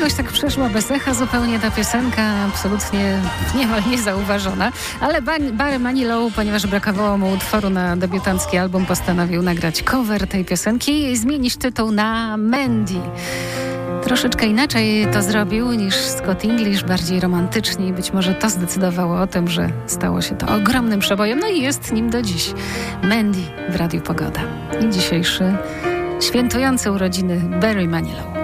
jakoś tak przeszła bez echa zupełnie ta piosenka, absolutnie niemal niezauważona, ale Barry Manilow, ponieważ brakowało mu utworu na debiutancki album, postanowił nagrać cover tej piosenki i zmienić tytuł na Mandy. Troszeczkę inaczej to zrobił niż Scott English, bardziej romantycznie i być może to zdecydowało o tym, że stało się to ogromnym przebojem, no i jest nim do dziś. Mandy w Radiu Pogoda. I dzisiejszy świętujący urodziny Barry Manilow.